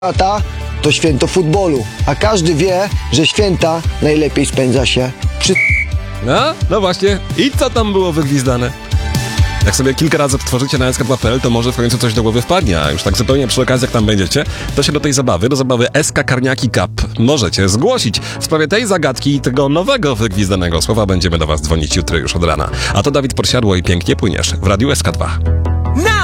Lata to święto futbolu, a każdy wie, że święta najlepiej spędza się przy... No właśnie. I co tam było wygwizdane? Jak sobie kilka razy odtworzycie na sk2.pl, to może w końcu coś do głowy wpadnie, a już tak zupełnie przy okazji, jak tam będziecie, to się do tej zabawy, do zabawy SK Karniaki Cup możecie zgłosić. W sprawie tej zagadki i tego nowego wygwizdanego słowa będziemy do was dzwonić jutro już od rana. A to Dawid Podsiadło i Pięknie Płyniesz w Radiu SK2.